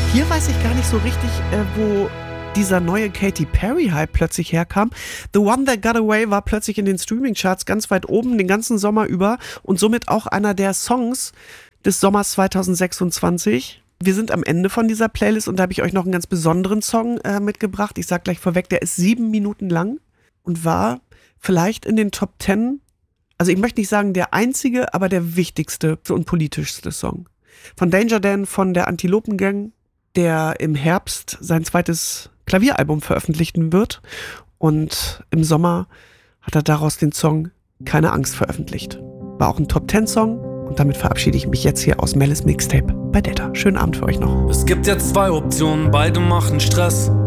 Hier weiß ich gar nicht so richtig, wo dieser neue Katy Perry-Hype plötzlich herkam. The One That Got Away war plötzlich in den Streaming-Charts ganz weit oben den ganzen Sommer über und somit auch einer der Songs des Sommers 2026. Wir sind am Ende von dieser Playlist und da habe ich euch noch einen ganz besonderen Song mitgebracht. Ich sag gleich vorweg, der ist 7 Minuten lang und war vielleicht in den Top 10, also ich möchte nicht sagen der einzige, aber der wichtigste und politischste Song. Von Danger Dan, von der Antilopen Gang, der im Herbst sein zweites Klavieralbum veröffentlichen wird. Und im Sommer hat er daraus den Song Keine Angst veröffentlicht. War auch ein Top-10-Song und damit verabschiede ich mich jetzt hier aus Melis Mixtape bei Data. Schönen Abend für euch noch. Es gibt jetzt 2 Optionen, beide machen Stress.